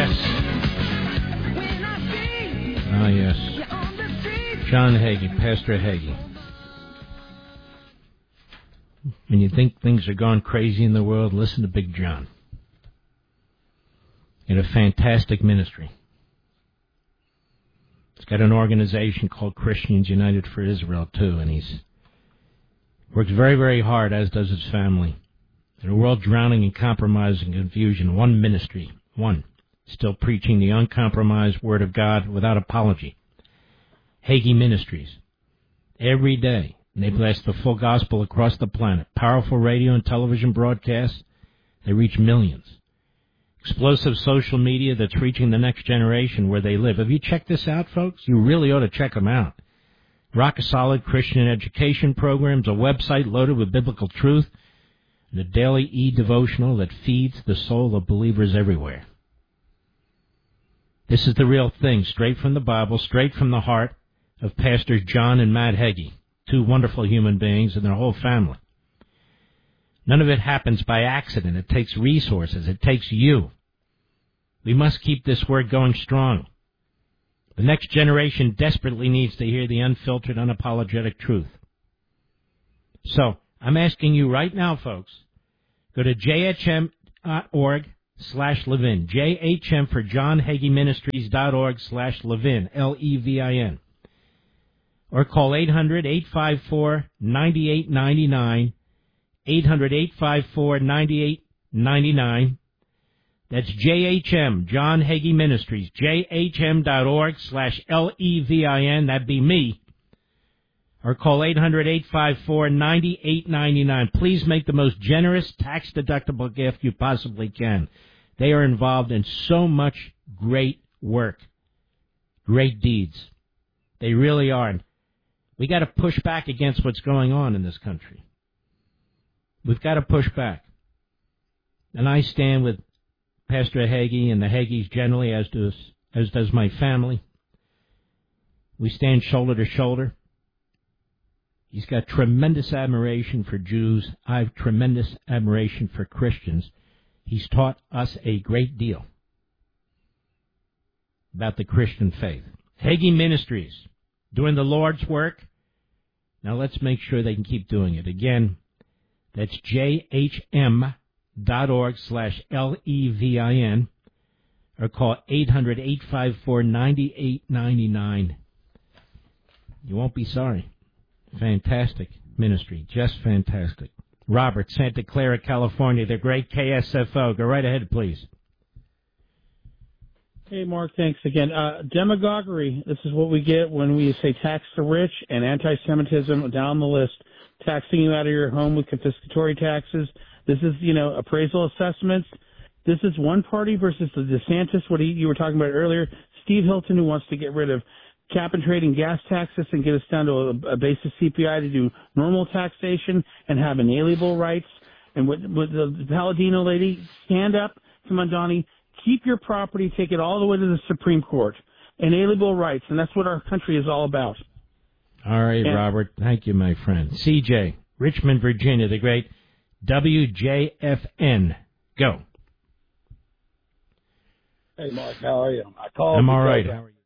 Ah, yes. John Hagee, Pastor Hagee. When you think things are going crazy in the world, listen to Big John. He had a fantastic ministry. He's got an organization called Christians United for Israel, too, and he's works very, very hard, as does his family. In a world drowning in compromise and confusion, one ministry, still preaching the uncompromised Word of God without apology. Hagee Ministries. Every day, they blast the full gospel across the planet. Powerful radio and television broadcasts. They reach millions. Explosive social media that's reaching the next generation where they live. Have you checked this out, folks? You really ought to check them out. Rock-solid Christian education programs, a website loaded with biblical truth, and a daily e-devotional that feeds the soul of believers everywhere. This is the real thing, straight from the Bible, straight from the heart of Pastors John and Matt Hagee, two wonderful human beings and their whole family. None of it happens by accident. It takes resources. It takes you. We must keep this word going strong. The next generation desperately needs to hear the unfiltered, unapologetic truth. So, I'm asking you right now, folks, go to jhm.org/Levin, JHM for John Hagee Ministries.org/Levin, Levin, or call 800-854-9899, 800-854-9899. That's JHM, John Hagee Ministries, jhm.org/Levin, that'd be me. Or call 800-854-9899. Please make the most generous, tax-deductible gift you possibly can. They are involved in so much great work, great deeds. They really are. We got to push back against what's going on in this country. We've got to push back. And I stand with Pastor Hagee and the Hagees generally, as does my family. We stand shoulder to shoulder. He's got tremendous admiration for Jews. I have tremendous admiration for Christians. He's taught us a great deal about the Christian faith. Hagee Ministries, doing the Lord's work. Now let's make sure they can keep doing it. Again, that's jhm.org/Levin, or call 800-854-9899. You won't be sorry. Fantastic ministry, just fantastic. Robert, Santa Clara, California, the great KSFO. Go right ahead, please. Hey, Mark, thanks again. Demagoguery, this is what we get when we say tax the rich, and anti-Semitism down the list, taxing you out of your home with confiscatory taxes. This is, appraisal assessments. This is one party versus the DeSantis, you were talking about earlier. Steve Hilton, who wants to get rid of cap and trade and gas taxes and get us down to a basis CPI to do normal taxation and have inalienable rights. And with the Palladino lady, stand up, come on, Donnie, keep your property, take it all the way to the Supreme Court. Inalienable rights, and that's what our country is all about. All right, Robert. Thank you, my friend. CJ, Richmond, Virginia, the great WJFN. Go. Hey, Mark, how are you? I'm all right. How are you?